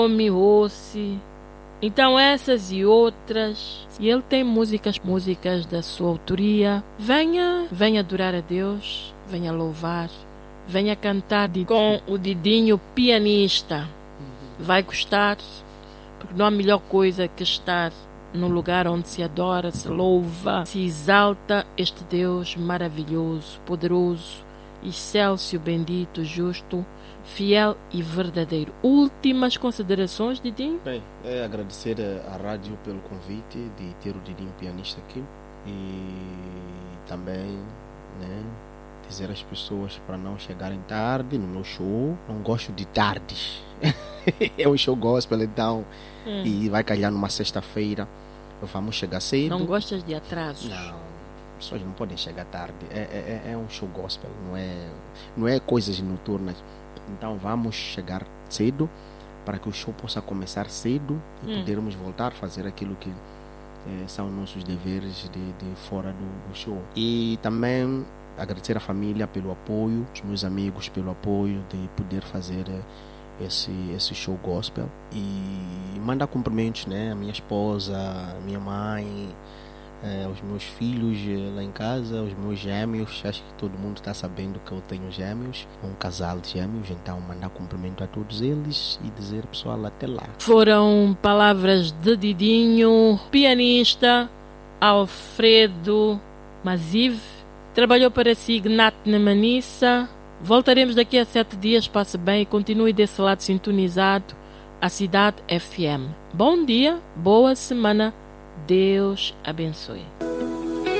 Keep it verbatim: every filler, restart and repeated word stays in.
Omi-Rossi. Então essas e outras. E ele tem músicas, músicas da sua autoria. Venha, venha adorar a Deus, venha louvar, venha cantar de, com o Didinho pianista. Vai gostar, porque não há melhor coisa que estar no lugar onde se adora, se louva, se exalta este Deus maravilhoso, poderoso, excelso, bendito, justo, fiel e verdadeiro. Últimas considerações, Didinho? Bem, é agradecer à rádio pelo convite de ter o Didinho pianista aqui e também, né, dizer às pessoas para não chegarem tarde no meu show. Não gosto de tardes. É um show gospel, então, hum. e vai calhar numa sexta-feira. Vamos chegar cedo. Não gostas de atrasos? Não, pessoas não podem chegar tarde. É, é, é um show gospel, não é, não é coisas noturnas. Então vamos chegar cedo para que o show possa começar cedo e hum. podermos voltar a fazer aquilo que é, são nossos deveres de, de fora do, do show. E também agradecer à família pelo apoio, os meus amigos pelo apoio de poder fazer esse, esse show gospel. E mandar cumprimentos, né, à minha esposa, à minha mãe, é, aos meus filhos lá em casa, aos meus gêmeos. Acho que todo mundo está sabendo que eu tenho gêmeos, um casal de gêmeos, então mandar cumprimento a todos eles e dizer, pessoal, até lá. Foram palavras de Didinho, pianista Alfredo Maziv, trabalhou para si Ignat Nemanissa. Voltaremos daqui a sete dias, passe bem e continue desse lado sintonizado a Cidade F M. Bom dia, boa semana, Deus abençoe.